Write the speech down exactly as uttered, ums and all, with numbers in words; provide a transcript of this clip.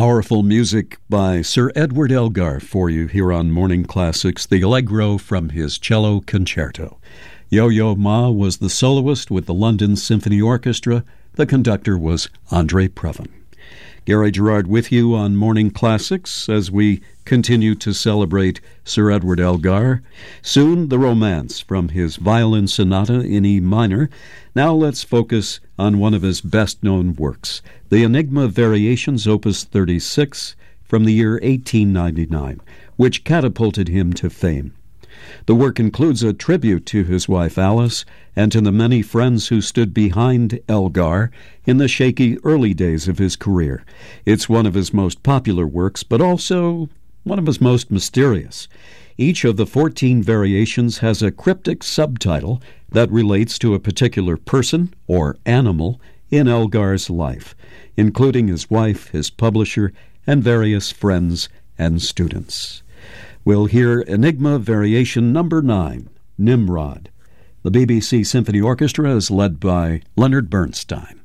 Powerful music by Sir Edward Elgar for you here on Morning Classics, the Allegro from his cello concerto. Yo-Yo Ma was the soloist with the London Symphony Orchestra. The conductor was Andre Previn. Gary Gerard with you on Morning Classics as we continue to celebrate Sir Edward Elgar. Soon, the Romance from his Violin Sonata in E minor. Now let's focus on one of his best-known works, the Enigma Variations, Opus thirty-six, from the year eighteen ninety-nine, which catapulted him to fame. The work includes a tribute to his wife Alice and to the many friends who stood behind Elgar in the shaky early days of his career. It's one of his most popular works, but also one of his most mysterious. Each of the fourteen variations has a cryptic subtitle that relates to a particular person or animal in Elgar's life, including his wife, his publisher, and various friends and students. We'll hear Enigma Variation Number nine, Nimrod. The B B C Symphony Orchestra is led by Leonard Bernstein.